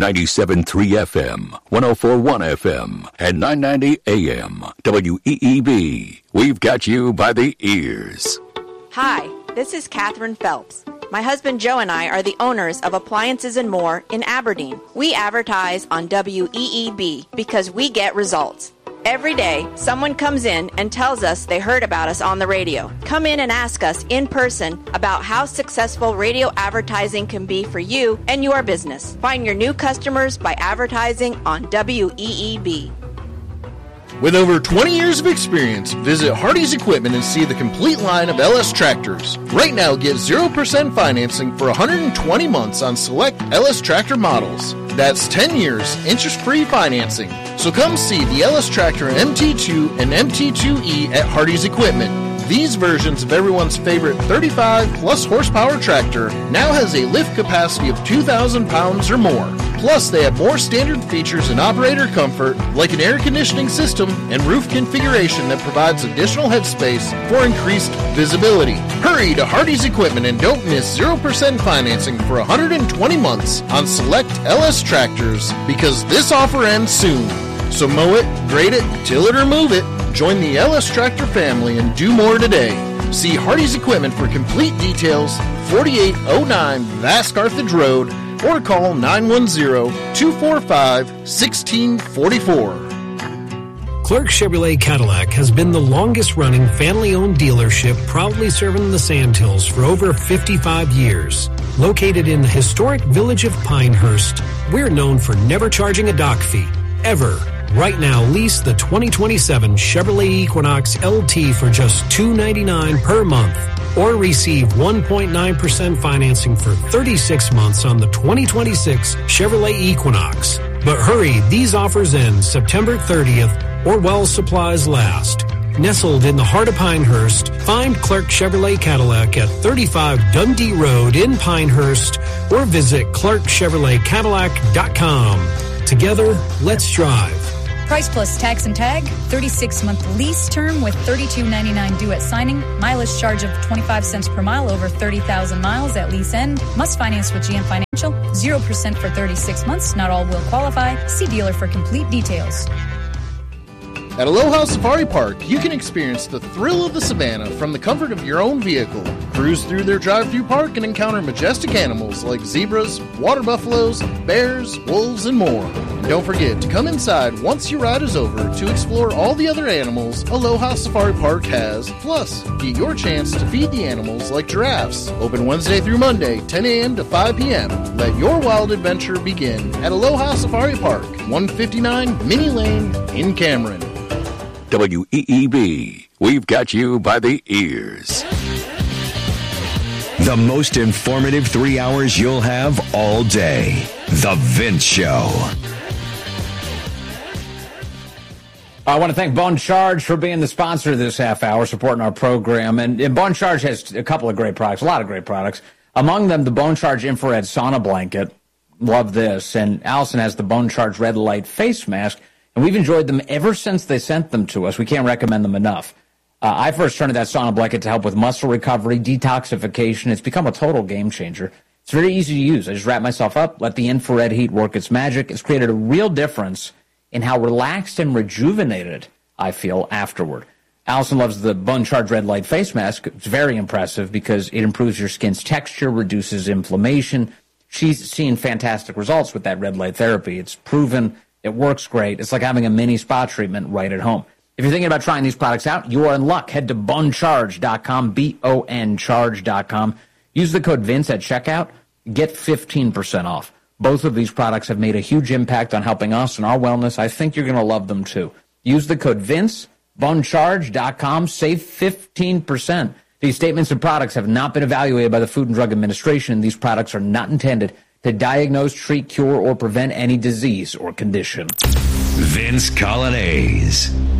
97.3 FM, 104.1 FM, and 990 AM. WEEB. We've got you by the ears. Hi, this is Catherine Phelps. My husband Joe and I are the owners of Appliances and More in Aberdeen. We advertise on WEEB because we get results. Every day, someone comes in and tells us they heard about us on the radio. Come in and ask us in person about how successful radio advertising can be for you and your business. Find your new customers by advertising on WEEB. With over 20 years of experience, visit Hardy's Equipment and see the complete line of LS tractors. Right now, get 0% financing for 120 months on select LS tractor models. That's 10 years, interest-free financing. So come see the LS Tractor MT2 and MT2E at Hardy's Equipment. These versions of everyone's favorite 35-plus horsepower tractor now has a lift capacity of 2,000 pounds or more. Plus, they have more standard features and operator comfort, like an air conditioning system and roof configuration that provides additional headspace for increased visibility. Hurry to Hardy's Equipment and don't miss 0% financing for 120 months on select LS tractors, because this offer ends soon. So mow it, grade it, till it or move it. Join the LS Tractor family and do more today. See Hardy's Equipment for complete details, 4809 Vask Carthage Road, or call 910-245-1644. Clark Chevrolet Cadillac has been the longest-running family-owned dealership, proudly serving the Sandhills for over 55 years. Located in the historic village of Pinehurst, we're known for never charging a dock fee, ever. Right now, lease the 2027 Chevrolet Equinox LT for just $299 per month, or receive 1.9% financing for 36 months on the 2026 Chevrolet Equinox. But hurry, these offers end September 30th or while supplies last. Nestled in the heart of Pinehurst, find Clark Chevrolet Cadillac at 35 Dundee Road in Pinehurst or visit ClarkChevroletCadillac.com. Together, let's drive. Price plus tax and tag, 36-month lease term with $32.99 due at signing, mileage charge of 25 cents per mile over 30,000 miles at lease end, must finance with GM Financial, 0% for 36 months, not all will qualify. See dealer for complete details. At Aloha Safari Park, you can experience the thrill of the savannah from the comfort of your own vehicle. Cruise through their drive-through park and encounter majestic animals like zebras, water buffaloes, bears, wolves, and more. And don't forget to come inside once your ride is over to explore all the other animals Aloha Safari Park has. Plus, get your chance to feed the animals like giraffes. Open Wednesday through Monday, 10 a.m. to 5 p.m. Let your wild adventure begin at Aloha Safari Park, 159 Minnie Lane in Cameron. WEEB. We've got you by the ears. The most informative 3 hours you'll have all day. The Vince Show. I want to thank Bone Charge for being the sponsor of this half hour, supporting our program. And Bone Charge has a couple of great products, a lot of great products. Among them, the Bone Charge Infrared Sauna Blanket. Love this. And Allison has the Bone Charge Red Light Face Mask. And we've enjoyed them ever since they sent them to us. We can't recommend them enough. I first turned to that sauna blanket to help with muscle recovery, detoxification. It's become a total game changer. It's very easy to use. I just wrap myself up, let the infrared heat work its magic. It's created a real difference in how relaxed and rejuvenated I feel afterward. Allison loves the Bone Charge Red Light Face Mask. It's very impressive because it improves your skin's texture, reduces inflammation. She's seen fantastic results with that red light therapy. It's proven. It works great. It's like having a mini spa treatment right at home. If you're thinking about trying these products out, you are in luck. Head to bonecharge.com, BONcharge.com. Use the code Vince at checkout. Get 15% off. Both of these products have made a huge impact on helping us and our wellness. I think you're going to love them too. Use the code Vince, bonecharge.com, save 15%. These statements and products have not been evaluated by the Food and Drug Administration. These products are not intended to diagnose, treat, cure, or prevent any disease or condition. Vince Colonnese.